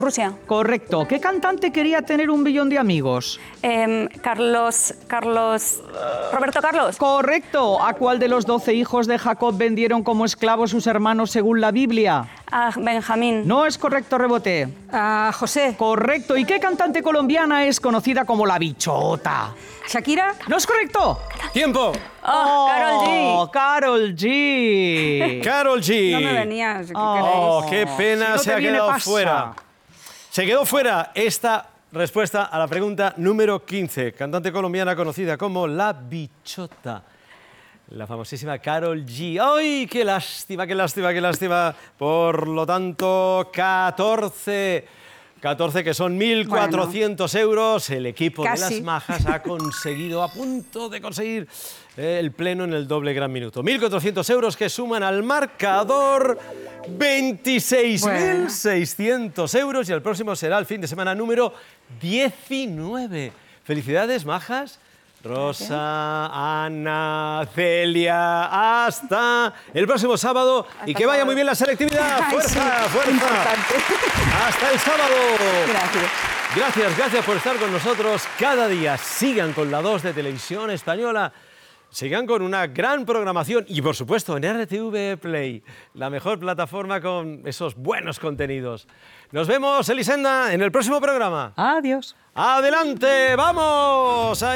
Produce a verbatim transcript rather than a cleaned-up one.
Rusia. Correcto. ¿Qué cantante quería tener un billón de amigos? Eh, Carlos... Carlos... Roberto Carlos. Correcto. ¿A cuál de los doce hijos de Jacob vendieron como esclavos sus hermanos según la Biblia? Ah, Benjamín. No es correcto, rebote. A José. Correcto. ¿Y qué cantante colombiana es conocida como la Bichota? Shakira. No es correcto. ¡Tiempo! Oh, Karol Oh, Karol G. Karol G. No me venía. ¿Qué Oh, queréis? qué pena, Si no se te ha viene, quedado pasa. fuera. Se quedó fuera esta respuesta a la pregunta número quince. Cantante colombiana conocida como La Bichota. La famosísima Karol G. ¡Ay, qué lástima, qué lástima, qué lástima! Por lo tanto, catorce. catorce que son mil cuatrocientos euros. El equipo Casi. de las majas ha conseguido, a punto de conseguir eh, el pleno en el doble gran minuto. mil cuatrocientos euros que suman al marcador veintiséis mil seiscientos euros y el próximo será el fin de semana número diecinueve. Felicidades, majas. Rosa, Ana, Celia, hasta el próximo sábado y que vaya muy bien la selectividad. Ay, ¡Fuerza, sí, fuerza! importante. ¡Hasta el sábado! Gracias. Gracias, gracias por estar con nosotros cada día. Sigan con la dos de Televisión Española. Sigan con una gran programación y, por supuesto, en R T V Play, la mejor plataforma con esos buenos contenidos. Nos vemos, Elisenda, en el próximo programa. Adiós. ¡Adelante! ¡Vamos!